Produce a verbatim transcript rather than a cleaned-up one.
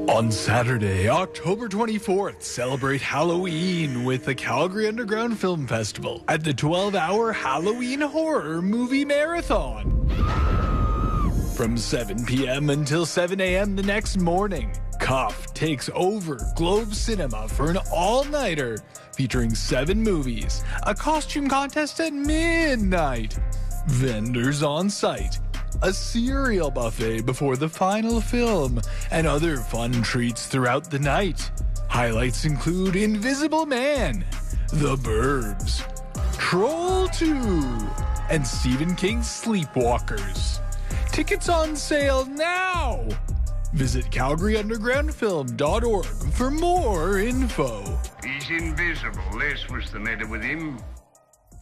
On Saturday, October twenty-fourth, celebrate Halloween with the Calgary Underground Film Festival at the twelve-hour Halloween Horror Movie Marathon. From seven p.m. until seven a.m. the next morning, Cuff takes over Globe Cinema for an all-nighter featuring seven movies, a costume contest at midnight, vendors on site, a cereal buffet before the final film, and other fun treats throughout the night. Highlights include Invisible Man, The Burbs, Troll two, and Stephen King's Sleepwalkers. Tickets on sale now! Visit calgary underground film dot org for more info. He's invisible. That's what's the matter with him.